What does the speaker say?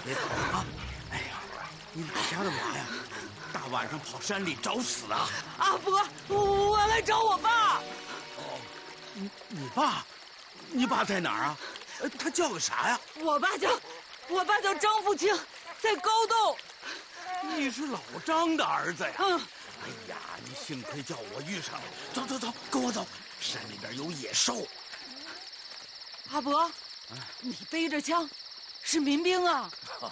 别跑啊！哎呀，你哪家的娃呀？大晚上跑山里找死啊！ 阿伯，我来找我爸。 哦，你爸？你爸在哪儿啊？他叫个啥呀？ 我爸叫张富清，在高洞。 你是老张的儿子呀？ 嗯。 哎呀，你幸亏叫我遇上了。走走走，跟我走，山里边有野兽。 阿伯，你背着枪，是民兵啊？